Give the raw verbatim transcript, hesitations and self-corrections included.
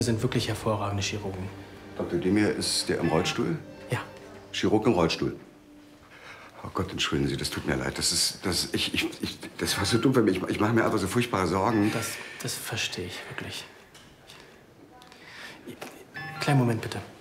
sind wirklich hervorragende Chirurgen. Doktor Demir ist der im Rollstuhl? Ja. Chirurg im Rollstuhl. Oh Gott, entschuldigen Sie, das tut mir leid. Das ist, das, ich, ich, ich, das war so dumm für mich. Ich, ich mache mir einfach so furchtbare Sorgen. Das, das verstehe ich wirklich. Kleinen Moment bitte.